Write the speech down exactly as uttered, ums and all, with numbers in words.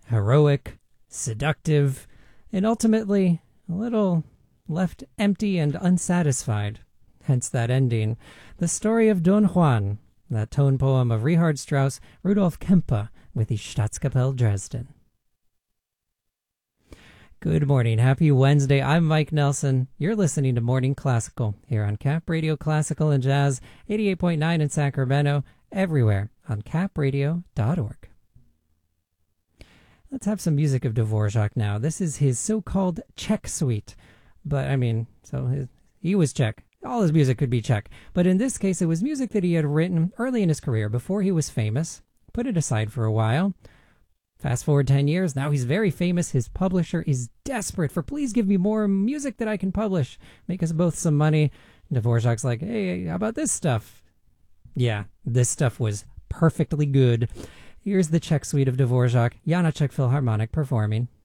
heroic, seductive, and ultimately a little left empty and unsatisfied. Hence that ending. The story of Don Juan, that tone poem of Richard Strauss, Rudolf Kempe with the Staatskapelle Dresden. Good morning. Happy Wednesday. I'm Mike Nelson. You're listening to Morning Classical here on Cap Radio Classical and Jazz, eighty-eight point nine in Sacramento, everywhere on cap radio dot org. Let's have some music of Dvorak now. This is his so-called Czech suite. But, I mean, so his, he was Czech. All his music could be Czech. But in this case, it was music that he had written early in his career before he was famous. Put it aside for a while. Fast forward ten years, now he's very famous. His publisher is desperate for, please give me more music that I can publish. Make us both some money. Dvorak's like, hey, how about this stuff? Yeah, this stuff was perfectly good. Here's the Czech suite of Dvorak, Janáček Philharmonic performing.